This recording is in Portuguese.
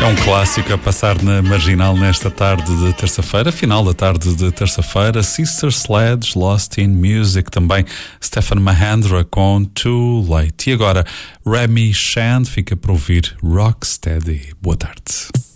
É um clássico a passar na Marginal nesta tarde de terça-feira, final da tarde de terça-feira. Sister Sledge, Lost in Music, também Stefan Mahandra com Too Late. E agora, Remy Shand fica para ouvir Rocksteady. Boa tarde.